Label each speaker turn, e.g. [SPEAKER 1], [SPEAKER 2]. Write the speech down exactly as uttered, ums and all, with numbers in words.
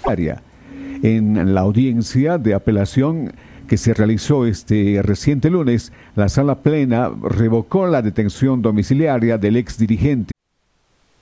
[SPEAKER 1] En la audiencia de apelación que se realizó este reciente lunes, la sala plena revocó la detención domiciliaria del ex dirigente.